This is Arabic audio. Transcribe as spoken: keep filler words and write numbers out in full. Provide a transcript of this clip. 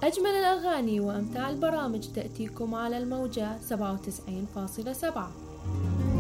أجمل الأغاني وأمتع البرامج تأتيكم على الموجة سبعة وتسعين فاصلة سبعة.